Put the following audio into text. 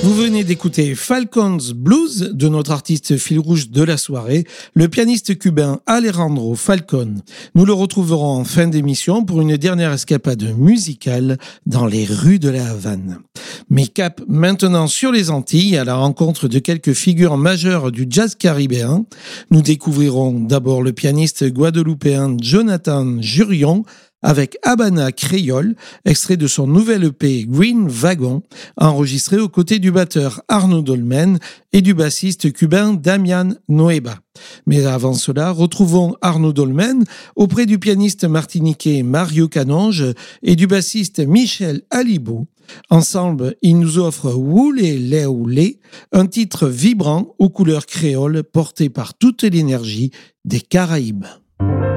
Vous venez d'écouter Falcons Blues de notre artiste fil rouge de la soirée, le pianiste cubain Alejandro Falcón. Nous le retrouverons en fin d'émission pour une dernière escapade musicale dans les rues de la Havane. Mais cap maintenant sur les Antilles à la rencontre de quelques figures majeures du jazz caribéen. Nous découvrirons d'abord le pianiste guadeloupéen Jonathan Jurion avec Habana Créole, extrait de son nouvel EP Green Wagon, enregistré aux côtés du batteur Arnaud Dolmen et du bassiste cubain Damian Nueva. Mais avant cela, retrouvons Arnaud Dolmen auprès du pianiste martiniquais Mario Canonge et du bassiste Michel Alibou. Ensemble, ils nous offrent Woulé Léoulé, un titre vibrant aux couleurs créoles porté par toute l'énergie des Caraïbes.